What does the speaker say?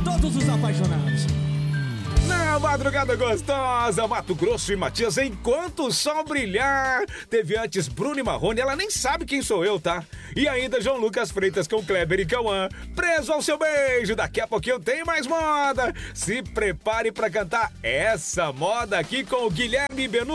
todos os apaixonados. Na madrugada gostosa, Mato Grosso e Matias, enquanto o sol brilhar. Teve antes Bruno e Marrone, ela nem sabe quem sou eu, tá? E ainda João Lucas Freitas com Kleber e Cauã, Preso ao Seu Beijo. Daqui a pouquinho tem mais moda. Se prepare pra cantar essa moda aqui com o Guilherme Benu.